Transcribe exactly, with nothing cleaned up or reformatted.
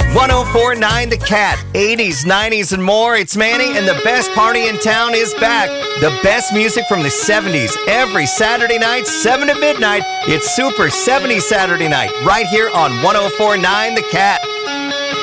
ten forty-nine The Cat, eighties, nineties, and more. It's Manny, and the best party in town is back. The best music from the seventies, every Saturday night, seven to midnight. It's Super seventies Saturday Night, right here on ten forty-nine The Cat.